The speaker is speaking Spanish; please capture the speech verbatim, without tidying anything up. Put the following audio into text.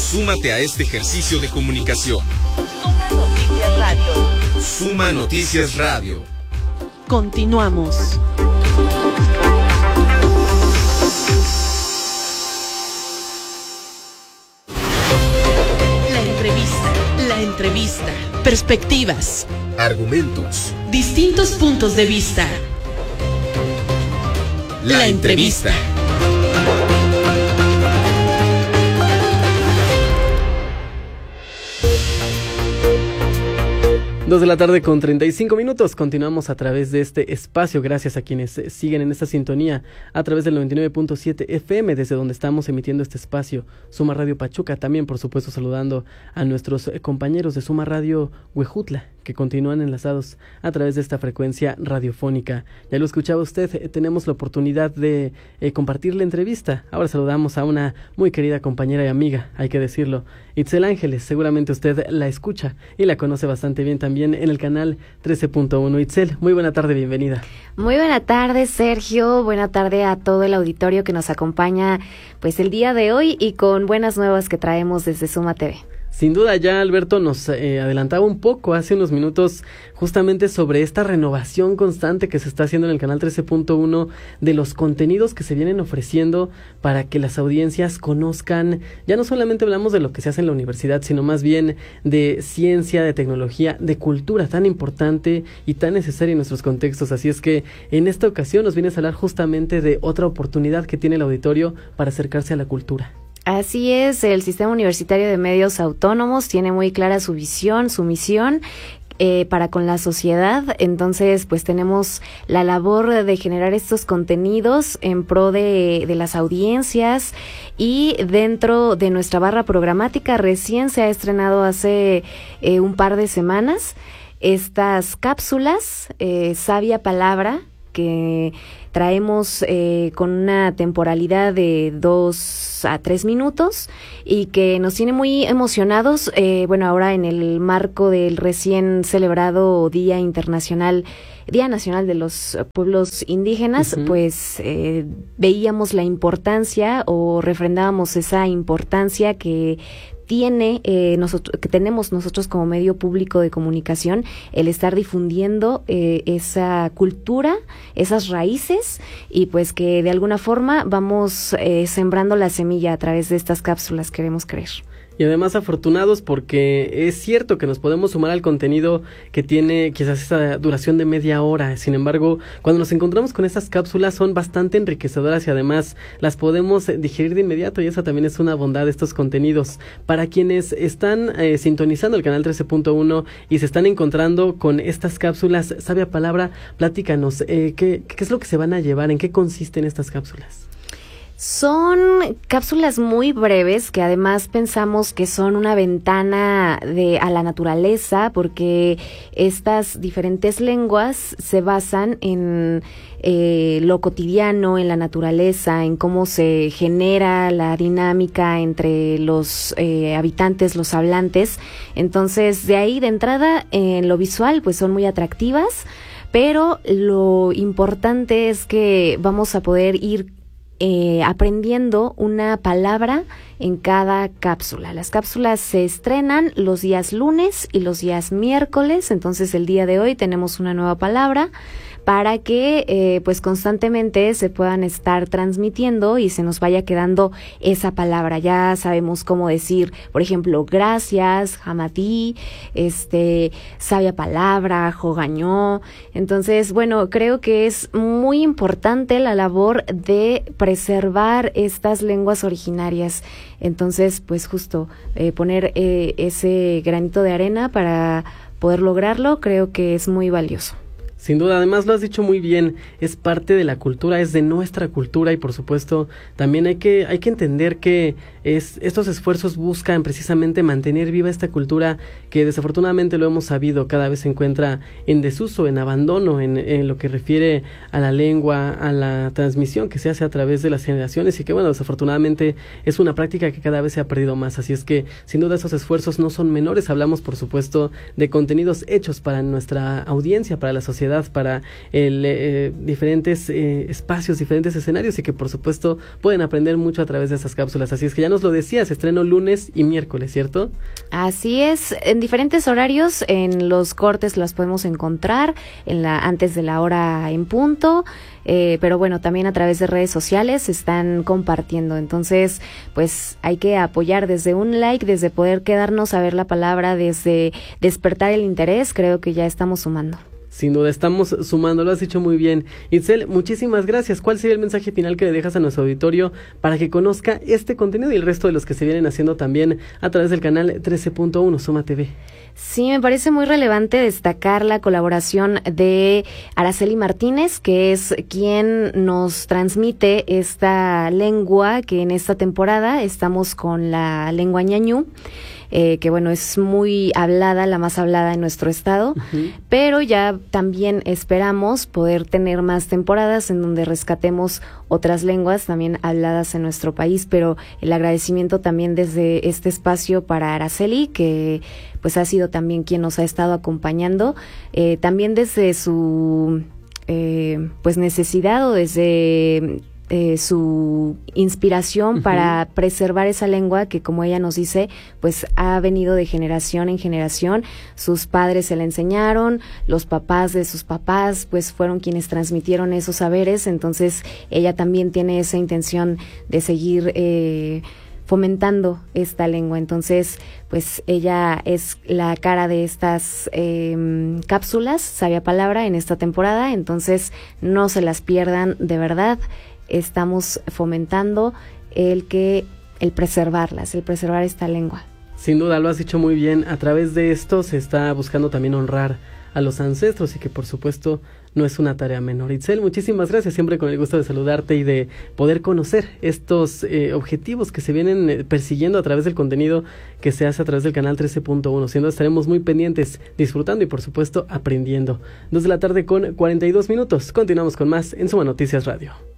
Súmate a este ejercicio de comunicación. Suma Noticias Radio. Suma Noticias Radio. Continuamos. La entrevista, la entrevista, perspectivas, argumentos, distintos puntos de vista. La, la entrevista. Dos de la tarde con treinta y cinco minutos. Continuamos a través de este espacio. Gracias a quienes siguen en esta sintonía a través del noventa y nueve punto siete F M, desde donde estamos emitiendo este espacio. Suma Radio Pachuca. También, por supuesto, saludando a nuestros compañeros de Suma Radio Huejutla, que continúan enlazados a través de esta frecuencia radiofónica. Ya lo escuchaba usted, eh, tenemos la oportunidad de eh, compartir la entrevista. Ahora saludamos a una muy querida compañera y amiga, hay que decirlo, Itzel Ángeles. Seguramente usted la escucha y la conoce bastante bien también en el canal trece punto uno. Itzel, muy buena tarde, bienvenida. Muy buena tarde, Sergio. Buena tarde a todo el auditorio que nos acompaña pues el día de hoy y con buenas nuevas que traemos desde Suma T V. Sin duda, ya Alberto nos eh, adelantaba un poco hace unos minutos justamente sobre esta renovación constante que se está haciendo en el canal trece punto uno de los contenidos que se vienen ofreciendo para que las audiencias conozcan. Ya no solamente hablamos de lo que se hace en la universidad, sino más bien de ciencia, de tecnología, de cultura tan importante y tan necesaria en nuestros contextos. Así es que en esta ocasión nos vienes a hablar justamente de otra oportunidad que tiene el auditorio para acercarse a la cultura. Así es, el Sistema Universitario de Medios Autónomos tiene muy clara su visión, su misión eh, para con la sociedad. Entonces, pues tenemos la labor de generar estos contenidos en pro de, de las audiencias, y dentro de nuestra barra programática recién se ha estrenado hace eh, un par de semanas estas cápsulas, eh, Sabia Palabra, que traemos eh, con una temporalidad de dos a tres minutos y que nos tiene muy emocionados. Eh, bueno, ahora en el marco del recién celebrado Día Internacional, Día Nacional de los Pueblos Indígenas, uh-huh. pues eh, veíamos la importancia o refrendábamos esa importancia que tiene eh, nosotros, que tenemos nosotros como medio público de comunicación, el estar difundiendo eh, esa cultura, esas raíces, y pues que de alguna forma vamos eh, sembrando la semilla a través de estas cápsulas, queremos creer. Y además afortunados porque es cierto que nos podemos sumar al contenido que tiene quizás esa duración de media hora. Sin embargo, cuando nos encontramos con estas cápsulas son bastante enriquecedoras y además las podemos digerir de inmediato, y esa también es una bondad de estos contenidos. Para quienes están eh, sintonizando el canal trece punto uno y se están encontrando con estas cápsulas, Sabia Palabra, platícanos, eh, ¿qué, ¿qué es lo que se van a llevar? ¿En qué consisten estas cápsulas? Son cápsulas muy breves que además pensamos que son una ventana de a la naturaleza, porque estas diferentes lenguas se basan en eh, lo cotidiano, en la naturaleza, en cómo se genera la dinámica entre los eh, habitantes, los hablantes. Entonces, de ahí de entrada, en lo visual, pues son muy atractivas, pero lo importante es que vamos a poder ir Eh, aprendiendo una palabra en cada cápsula. Las cápsulas se estrenan los días lunes y los días miércoles, entonces el día de hoy tenemos una nueva palabra para que eh, pues constantemente se puedan estar transmitiendo y se nos vaya quedando esa palabra. Ya sabemos cómo decir, por ejemplo, gracias, jamatí, este, sabia palabra, jogañó. Entonces, bueno, creo que es muy importante la labor de preservar estas lenguas originarias. Entonces, pues justo eh, poner eh, ese granito de arena para poder lograrlo, creo que es muy valioso. Sin duda, además lo has dicho muy bien, es parte de la cultura, es de nuestra cultura, y por supuesto también hay que hay que entender que es estos esfuerzos buscan precisamente mantener viva esta cultura que desafortunadamente, lo hemos sabido, cada vez se encuentra en desuso, en abandono, en, en lo que refiere a la lengua, a la transmisión que se hace a través de las generaciones, y que bueno, desafortunadamente es una práctica que cada vez se ha perdido más. Así es que sin duda esos esfuerzos no son menores. Hablamos por supuesto de contenidos hechos para nuestra audiencia, para la sociedad, variedad para el, eh, diferentes eh, espacios, diferentes escenarios y que por supuesto pueden aprender mucho a través de esas cápsulas. Así es que ya nos lo decías, estreno lunes y miércoles, ¿cierto? Así es, en diferentes horarios, en los cortes las podemos encontrar en la antes de la hora en punto. Eh, pero bueno, también a través de redes sociales se están compartiendo, entonces pues hay que apoyar desde un like, desde poder quedarnos a ver la palabra, desde despertar el interés, creo que ya estamos sumando. Sin duda, estamos sumando, lo has dicho muy bien. Itzel, muchísimas gracias. ¿Cuál sería el mensaje final que le dejas a nuestro auditorio para que conozca este contenido y el resto de los que se vienen haciendo también a través del canal trece punto uno Suma T V? Sí, me parece muy relevante destacar la colaboración de Araceli Martínez, que es quien nos transmite esta lengua, que en esta temporada estamos con la lengua ñañú. Eh, que bueno, es muy hablada, la más hablada en nuestro estado, uh-huh. Pero ya también esperamos poder tener más temporadas en donde rescatemos otras lenguas también habladas en nuestro país, pero el agradecimiento también desde este espacio para Araceli, que pues ha sido también quien nos ha estado acompañando, eh, también desde su eh, pues necesidad o desde Eh, su inspiración uh-huh. para preservar esa lengua que, como ella nos dice, pues ha venido de generación en generación. Sus padres se la enseñaron, los papás de sus papás pues fueron quienes transmitieron esos saberes, entonces ella también tiene esa intención de seguir eh, fomentando esta lengua. Entonces pues ella es la cara de estas eh, cápsulas, Sabia Palabra, en esta temporada, entonces no se las pierdan, de verdad. Estamos fomentando el que el preservarlas, el preservar esta lengua. Sin duda, lo has dicho muy bien. A través de esto se está buscando también honrar a los ancestros y que por supuesto no es una tarea menor. Itzel, muchísimas gracias, siempre con el gusto de saludarte y de poder conocer estos eh, objetivos que se vienen eh, persiguiendo a través del contenido que se hace a través del canal trece punto uno. Siendo estaremos muy pendientes, disfrutando y por supuesto aprendiendo. Dos de la tarde con cuarenta y dos minutos. Continuamos con más en Suma Noticias Radio.